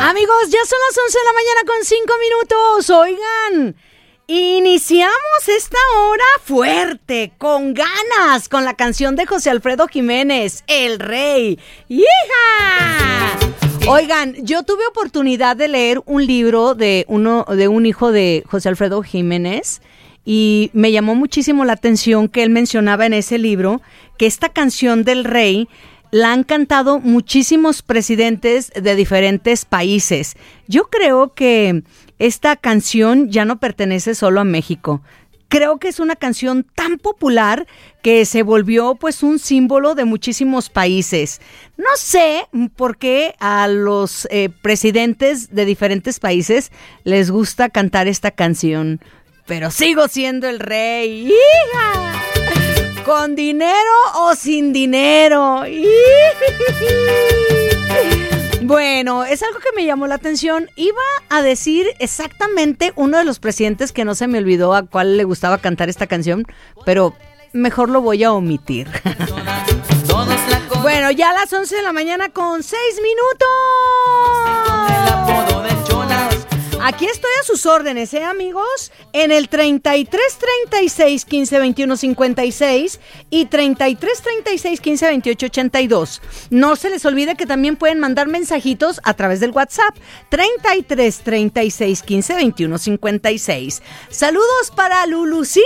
Amigos, ya son las 11 de la mañana con 5 minutos. Oigan, iniciamos esta hora fuerte, con ganas, con la canción de José Alfredo Jiménez, El Rey. ¡Hija! Oigan, yo tuve oportunidad de leer un libro de un hijo de José Alfredo Jiménez y me llamó muchísimo la atención que él mencionaba en ese libro que esta canción del Rey la han cantado muchísimos presidentes de diferentes países. Yo creo que esta canción ya no pertenece solo a México. Creo que es una canción tan popular que se volvió pues un símbolo de muchísimos países. No sé por qué a los presidentes de diferentes países les gusta cantar esta canción, pero sigo siendo el rey. ¡Hija! ¿Con dinero o sin dinero? Bueno, es algo que me llamó la atención. Iba a decir exactamente uno de los presidentes que no se me olvidó a cuál le gustaba cantar esta canción, pero mejor lo voy a omitir. Bueno, ya a las 11 de la mañana con 6 minutos. Aquí estoy a sus órdenes, amigos, en el 33 36 15 21 56 y 33 36 15 28 82. No se les olvide que también pueden mandar mensajitos a través del WhatsApp 33 36 15 21 56. Saludos para Lulucita.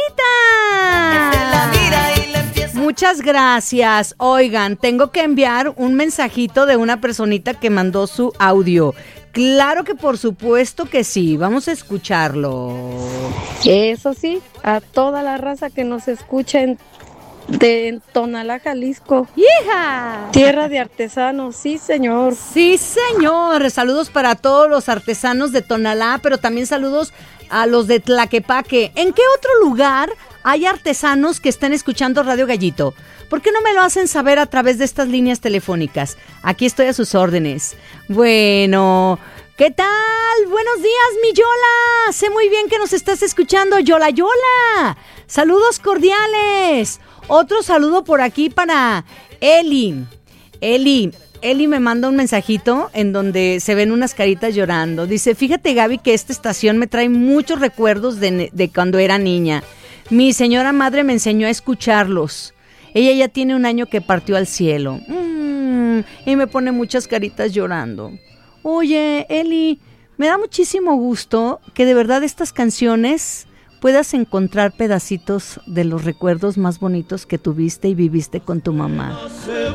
Muchas gracias. Oigan, tengo que enviar un mensajito de una personita que mandó su audio. Claro que por supuesto que sí, vamos a escucharlo. Eso sí, a toda la raza que nos escucha en Tonalá, Jalisco. ¡Hija! Tierra de artesanos, sí señor. Sí señor, saludos para todos los artesanos de Tonalá, pero también saludos a los de Tlaquepaque. ¿En qué otro lugar hay artesanos que estén escuchando Radio Gallito? ¿Por qué no me lo hacen saber a través de estas líneas telefónicas? Aquí estoy a sus órdenes. Bueno, ¿qué tal? Buenos días, mi Yola. Sé muy bien que nos estás escuchando, Yola. Saludos cordiales. Otro saludo por aquí para Eli. Eli me manda un mensajito en donde se ven unas caritas llorando. Dice, fíjate, Gaby, que esta estación me trae muchos recuerdos de cuando era niña. Mi señora madre me enseñó a escucharlos. Ella ya tiene 1 año que partió al cielo. Y me pone muchas caritas llorando. Oye, Eli, me da muchísimo gusto que de verdad estas canciones puedas encontrar pedacitos de los recuerdos más bonitos que tuviste y viviste con tu mamá.